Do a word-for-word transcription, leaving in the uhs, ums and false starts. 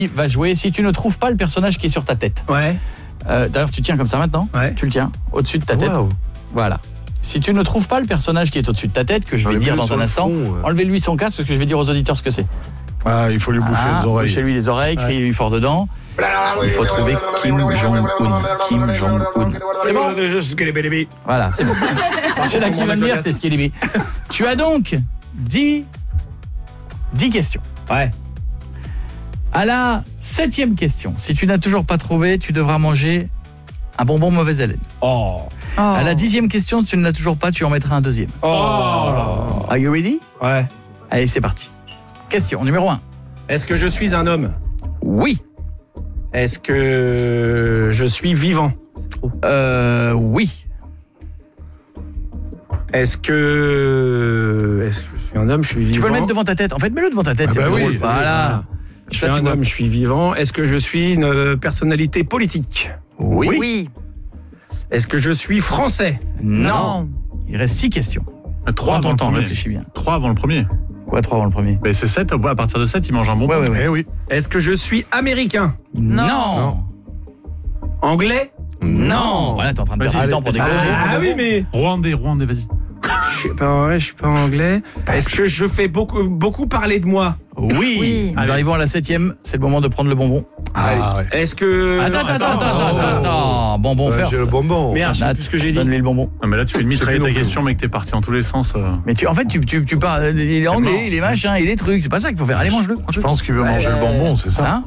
va jouer si tu ne trouves pas le personnage qui est sur ta tête. Ouais. Euh, d'ailleurs, tu tiens comme ça maintenant. Ouais. Tu le tiens au-dessus de ta tête. Wow. Voilà. Si tu ne trouves pas le personnage qui est au-dessus de ta tête, que je vais dire dans un instant, front, ouais. enlevez-lui son casque parce que je vais dire aux auditeurs ce que c'est. Ah, il faut lui boucher Ah, les oreilles. bouchez-lui les oreilles, Ouais. criez-lui fort dedans. Il faut trouver Kim Jong-un. Kim Jong-un. C'est bon ? Voilà, c'est bon. C'est là qui va me dire, c'est ce qu'il est. Tu as donc dix questions. Ouais. À la septième question, si tu n'as toujours pas trouvé, tu devras manger un bonbon mauvaise haleine. Oh. Oh. À la dixième question, si tu ne l'as toujours pas, tu en mettras un deuxième. Oh. Are you ready ? Ouais. Allez, c'est parti. Question numéro un. Est-ce que je suis un homme ? Oui. Est-ce que je suis vivant ? Euh, oui. Est-ce que est-ce que je suis un homme, je suis vivant ? Tu peux le mettre devant ta tête. En fait, mets-le devant ta tête. Ah c'est bah plus oui, drôle. c'est Voilà. Je suis Ça, tu un vois. homme, je suis vivant. Est-ce que je suis une euh, personnalité politique ? Oui. Oui. Est-ce que je suis français ? Non. Il reste six questions. Trois Prends avant ton le temps, premier. réfléchis bien. Trois avant le premier. Quoi, trois avant le premier ? Mais c'est sept, à partir de sept, il mange un bonbon. Ouais, ouais, ouais. Eh oui. Est-ce que je suis américain ? Non. Non. Anglais ? Non. Voilà, t'es en train de Vas-y, perdre le temps pour allez, décoller. Ah oui, mais Rwandais, Rwandais, vas-y. je suis pas ouais, je suis pas anglais. Est-ce que je fais beaucoup beaucoup parler de moi ? Oui. Oui. Nous arrivons à la septième. C'est le moment de prendre le bonbon. Ah, ouais. Est-ce que Attends, attends, attends, attends, attends, attends, attends. Bonbon, Ouais, first. j'ai le bonbon. Merde, je sais Nat, plus ce que j'ai dit. Donne-lui le bonbon. Non, mais là, tu fais une mitraille plus ta non plus. question, mec, t'es parti dans tous les sens. euh. Mais tu, en fait, tu, tu, tu parles. Il est anglais, mort. il est machin, il est truc. C'est pas ça qu'il faut faire. Allez, mange-le. Je pense qu'il veut manger le bonbon, c'est ça. Hein ?